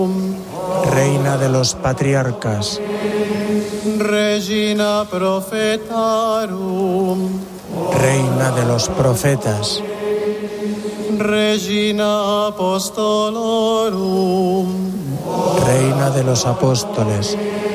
Reina de los patriarcas. Regina Prophetarum. Reina de los profetas. Regina Apostolorum. Reina de los apóstoles.